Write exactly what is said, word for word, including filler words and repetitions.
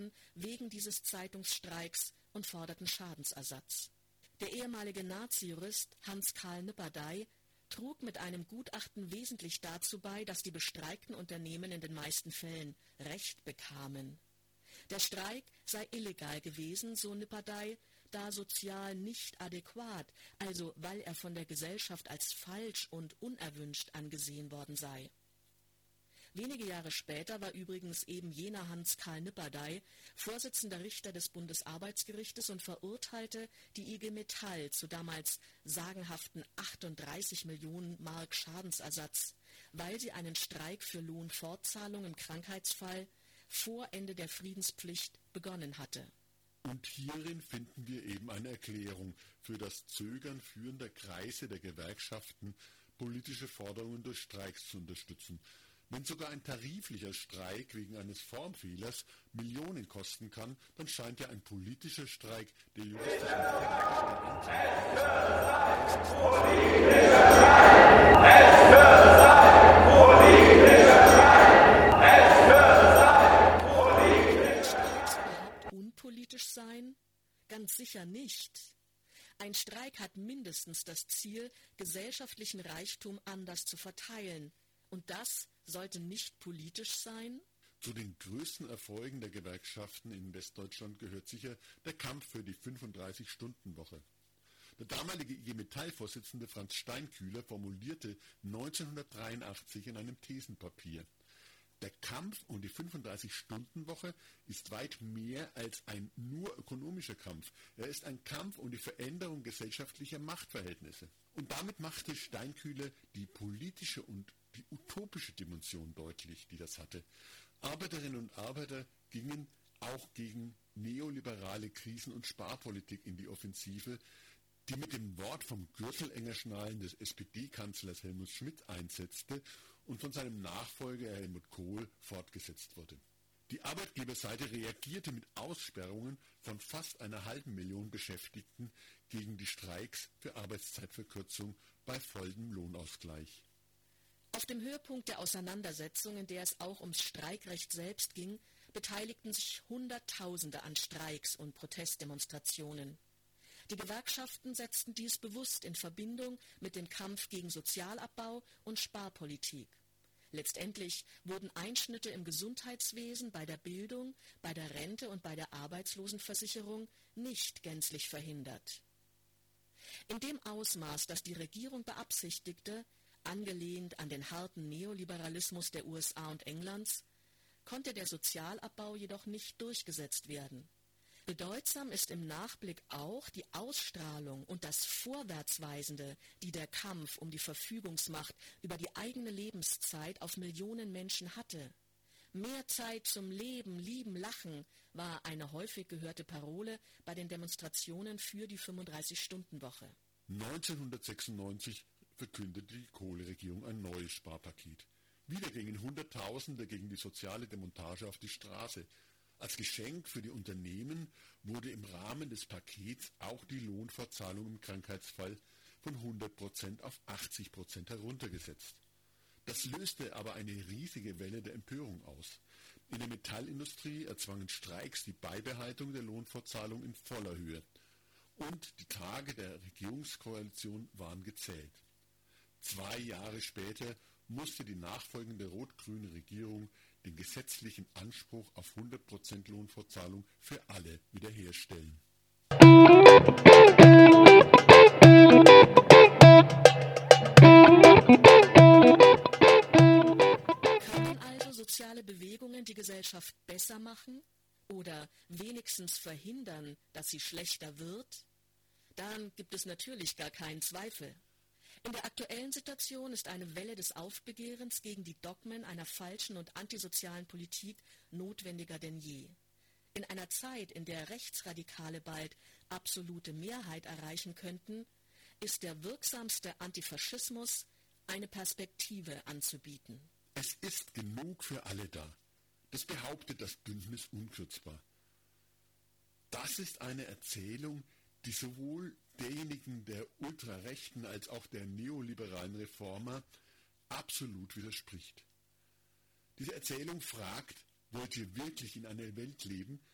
Gewerkschaften wegen dieses Zeitungsstreiks und forderten Schadensersatz. Der ehemalige Nazi-Jurist Hans-Karl Nipperdey trug mit einem Gutachten wesentlich dazu bei, dass die bestreikten Unternehmen in den meisten Fällen Recht bekamen. Der Streik sei illegal gewesen, so Nipperdey, da sozial nicht adäquat, also weil er von der Gesellschaft als falsch und unerwünscht angesehen worden sei. Wenige Jahre später war übrigens eben jener Hans-Karl Nipperdey Vorsitzender Richter des Bundesarbeitsgerichtes und verurteilte die I G Metall zu damals sagenhaften achtunddreißig Millionen Mark Schadensersatz, weil sie einen Streik für Lohnfortzahlung im Krankheitsfall vor Ende der Friedenspflicht begonnen hatte. Und hierin finden wir eben eine Erklärung für das Zögern führender Kreise der Gewerkschaften, politische Forderungen durch Streiks zu unterstützen. Wenn sogar ein tariflicher Streik wegen eines Formfehlers Millionen kosten kann, dann scheint ja ein politischer Streik der juristischen unpolitisch sein? Ganz sicher nicht. Ein Streik hat mindestens das Ziel, gesellschaftlichen Reichtum anders zu verteilen. Und das sollte nicht politisch sein? Zu den größten Erfolgen der Gewerkschaften in Westdeutschland gehört sicher der Kampf für die fünfunddreißig-Stunden-Woche. Der damalige I G Metall-Vorsitzende Franz Steinkühler formulierte neunzehnhundertdreiundachtzig in einem Thesenpapier: Der Kampf um die fünfunddreißig-Stunden-Woche ist weit mehr als ein nur ökonomischer Kampf. Er ist ein Kampf um die Veränderung gesellschaftlicher Machtverhältnisse. Und damit machte Steinkühler die politische und die utopische Dimension deutlich, die das hatte. Arbeiterinnen und Arbeiter gingen auch gegen neoliberale Krisen- und Sparpolitik in die Offensive, die mit dem Wort vom Gürtel enger schnallen des S P D-Kanzlers Helmut Schmidt einsetzte und von seinem Nachfolger Helmut Kohl fortgesetzt wurde. Die Arbeitgeberseite reagierte mit Aussperrungen von fast einer halben Million Beschäftigten gegen die Streiks für Arbeitszeitverkürzung bei vollem Lohnausgleich. Auf dem Höhepunkt der Auseinandersetzung, in der es auch ums Streikrecht selbst ging, beteiligten sich Hunderttausende an Streiks und Protestdemonstrationen. Die Gewerkschaften setzten dies bewusst in Verbindung mit dem Kampf gegen Sozialabbau und Sparpolitik. Letztendlich wurden Einschnitte im Gesundheitswesen, bei der Bildung, bei der Rente und bei der Arbeitslosenversicherung nicht gänzlich verhindert. In dem Ausmaß, das die Regierung beabsichtigte, angelehnt an den harten Neoliberalismus der U S A und Englands, konnte der Sozialabbau jedoch nicht durchgesetzt werden. Bedeutsam ist im Nachblick auch die Ausstrahlung und das Vorwärtsweisende, die der Kampf um die Verfügungsmacht über die eigene Lebenszeit auf Millionen Menschen hatte. Mehr Zeit zum Leben, Lieben, Lachen war eine häufig gehörte Parole bei den Demonstrationen für die fünfunddreißig-Stunden-Woche. neunzehnhundertsechsundneunzig verkündete die Kohl-Regierung ein neues Sparpaket. Wieder gingen Hunderttausende gegen die soziale Demontage auf die Straße. Als Geschenk für die Unternehmen wurde im Rahmen des Pakets auch die Lohnfortzahlung im Krankheitsfall von hundert Prozent auf achtzig Prozent heruntergesetzt. Das löste aber eine riesige Welle der Empörung aus. In der Metallindustrie erzwangen Streiks die Beibehaltung der Lohnfortzahlung in voller Höhe. Und die Tage der Regierungskoalition waren gezählt. Zwei Jahre später musste die nachfolgende rot-grüne Regierung den gesetzlichen Anspruch auf hundert Prozent Lohnfortzahlung für alle wiederherstellen. Können also soziale Bewegungen die Gesellschaft besser machen oder wenigstens verhindern, dass sie schlechter wird? Daran gibt es natürlich gar keinen Zweifel. In der aktuellen Situation ist eine Welle des Aufbegehrens gegen die Dogmen einer falschen und antisozialen Politik notwendiger denn je. In einer Zeit, in der Rechtsradikale bald absolute Mehrheit erreichen könnten, ist der wirksamste Antifaschismus eine Perspektive anzubieten. Es ist genug für alle da. Das behauptet das Bündnis unkürzbar. Das ist eine Erzählung, die sowohl derjenigen der Ultrarechten als auch der neoliberalen Reformer absolut widerspricht. Diese Erzählung fragt, wollt ihr wirklich in einer Welt leben,